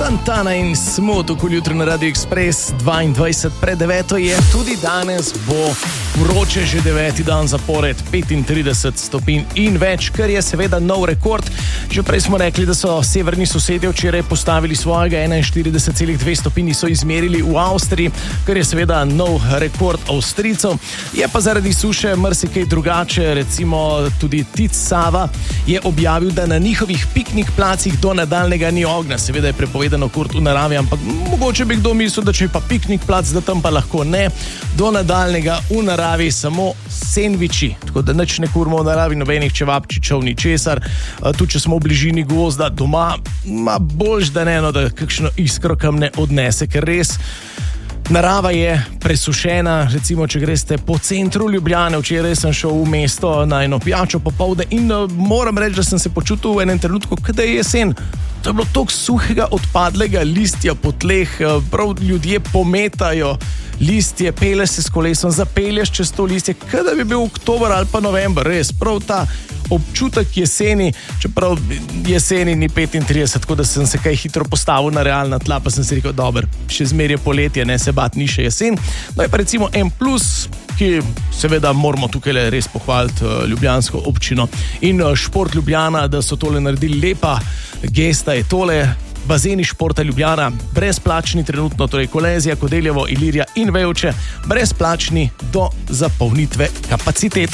Santana in Smooth v jutri na Radio Express. 22 pred 9 je, tudi danes bo vroče že 9. dan zapored, 35 stopinj in več, kar je seveda nov rekord. Že prej smo rekli, da so severni sosedje včeraj postavili svojega, 41,2 stopinji so izmerili v Avstriji, kar je seveda nov rekord Avstrijcev. Je pa zaradi suše marsikaj drugače, recimo tudi Tic Sava je objavil, da na njihovih piknik placih do nadaljnega ni ognja. Seveda je prepovedano kurt v naravi, ampak mogoče bi kdo mislil, da če je pa piknik plac, da tam pa lahko ne. Do nadaljnega v naravi samo sendviči, tako da nič ne kurimo v naravi, nobenih čevapčičev, ničesar. Tu, če smo v bližini gozda doma, boljš da ne, no, da kakšno iskro kam ne odnese, ker res narava je presušena. Recimo, če greste po centru Ljubljane, včeraj sem šel v mesto na eno pijačo popovdne in moram reči, da sem se počutil v enem trenutku, kada je jesen. To je bilo toliko suhega, odpadlega listja po tleh, prav ljudje pometajo listje, pelješ se s kolesom, zapelješ čez to listje, kada bi bil oktober ali pa november, res, prav ta občutek jeseni, čeprav jeseni ni 35, tako da sem se kaj hitro postavil na realna tla, pa sem si rekel, dober, še zmeraj je poletje, ne se bat, ni še jesen. No je pa recimo en plus, ki seveda moramo tukaj res pohvaliti ljubljansko občino in Šport Ljubljana, da so tole naredili. Lepa gesta je tole, bazeni Športa Ljubljana, brezplačni trenutno, torej Kolezija, Kodeljevo, Ilirija in Vevče, brezplačni do zapolnitve kapacitet.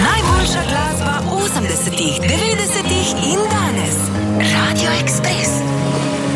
Najboljša glasba 80-ih, 90-ih in danes. Radio Express.